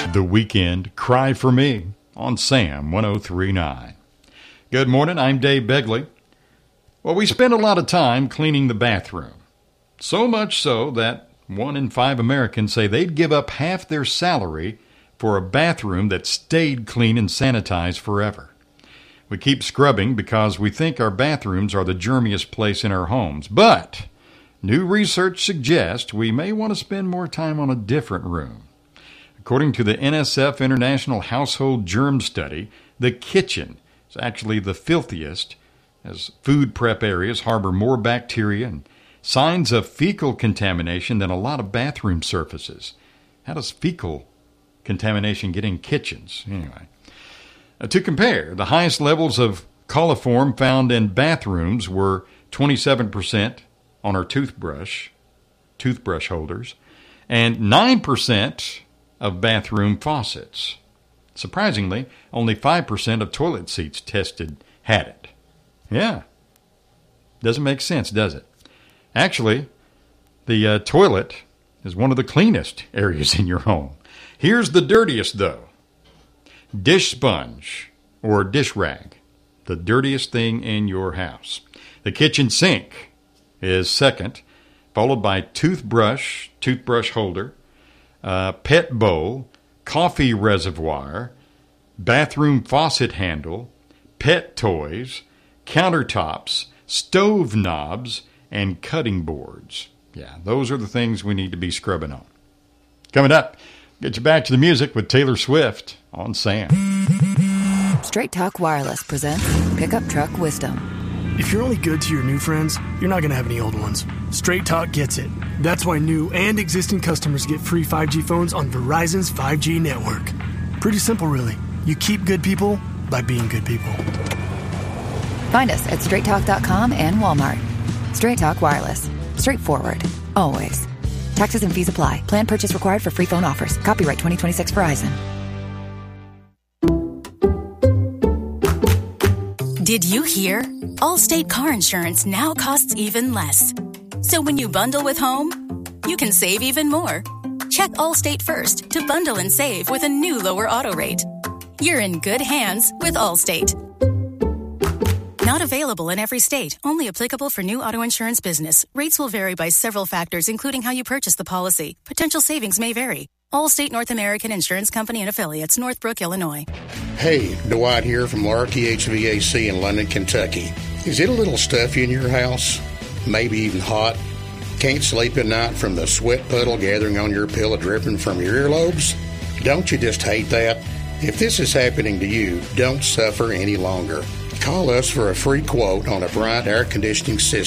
The Weekend, Cry for Me on Sam 103.9. Good morning, I'm Dave Begley. Well, we spend a lot of time cleaning the bathroom. So much so that 1 in 5 Americans say they'd give up half their salary for a bathroom that stayed clean and sanitized forever. We keep scrubbing because we think our bathrooms are the germiest place in our homes. But new research suggests we may want to spend more time on a different room. According to the NSF International Household Germ Study, the kitchen is actually the filthiest, as food prep areas harbor more bacteria and signs of fecal contamination than a lot of bathroom surfaces. How does fecal contamination get in kitchens? Anyway, to compare, the highest levels of coliform found in bathrooms were 27% on our toothbrush holders, and 9% of bathroom faucets. Surprisingly, only 5% of toilet seats tested had it. Yeah. Doesn't make sense, does it? Actually, the toilet is one of the cleanest areas in your home. Here's the dirtiest, though. Dish sponge or dish rag, the dirtiest thing in your house. The kitchen sink is second, followed by toothbrush holder, pet bowl, coffee reservoir, bathroom faucet handle, pet toys, countertops, stove knobs, and cutting boards. Yeah, those are the things we need to be scrubbing on. Coming up, get you back to the music with Taylor Swift on Sam. Straight Talk Wireless presents Pickup Truck Wisdom. If you're only good to your new friends, you're not going to have any old ones. Straight Talk gets it. That's why new and existing customers get free 5G phones on Verizon's 5G network. Pretty simple, really. You keep good people by being good people. Find us at straighttalk.com and Walmart. Straight Talk Wireless. Straightforward. Always. Taxes and fees apply. Plan purchase required for free phone offers. Copyright 2026 Verizon. Did you hear? Allstate car insurance now costs even less. So when you bundle with home, you can save even more. Check Allstate first to bundle and save with a new lower auto rate. You're in good hands with Allstate. Not available in every state. Only applicable for new auto insurance business. Rates will vary by several factors, including how you purchase the policy. Potential savings may vary. Allstate North American Insurance Company and Affiliates, Northbrook, Illinois. Hey, Dwight here from Larky HVAC in London, Kentucky. Is it a little stuffy in your house? Maybe even hot? Can't sleep at night from the sweat puddle gathering on your pillow dripping from your earlobes? Don't you just hate that? If this is happening to you, don't suffer any longer. Call us for a free quote on a Bryant air conditioning system.